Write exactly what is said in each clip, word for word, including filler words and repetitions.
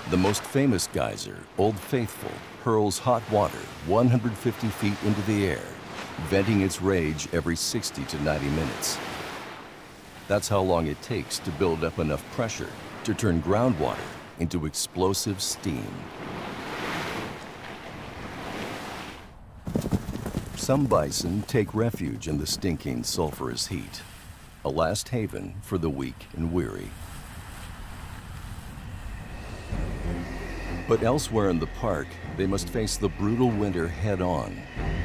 The most famous geyser, Old Faithful, hurls hot water one hundred fifty feet into the air, venting its rage every sixty to ninety minutes. That's how long it takes to build up enough pressure to turn groundwater into explosive steam. Some bison take refuge in the stinking sulfurous heat, a last haven for the weak and weary. But elsewhere in the park, they must face the brutal winter head-on.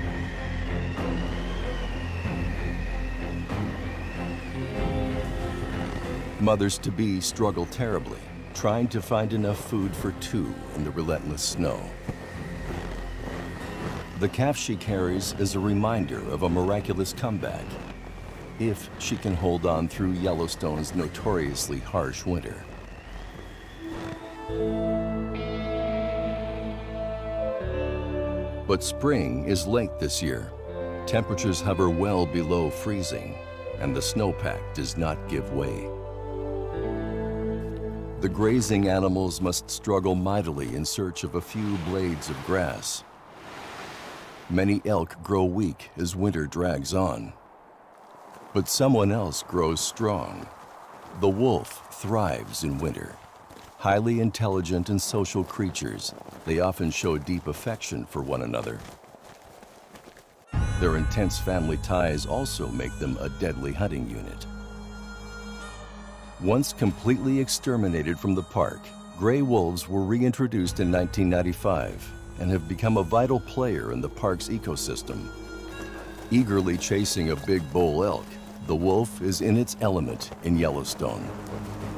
Mothers-to-be struggle terribly, trying to find enough food for two in the relentless snow. The calf she carries is a reminder of a miraculous comeback, if she can hold on through Yellowstone's notoriously harsh winter. But spring is late this year. Temperatures hover well below freezing, and the snowpack does not give way. The grazing animals must struggle mightily in search of a few blades of grass. Many elk grow weak as winter drags on. But someone else grows strong. The wolf thrives in winter. Highly intelligent and social creatures, they often show deep affection for one another. Their intense family ties also make them a deadly hunting unit. Once completely exterminated from the park, gray wolves were reintroduced in nineteen ninety-five and have become a vital player in the park's ecosystem. Eagerly chasing a big bull elk, the wolf is in its element in Yellowstone.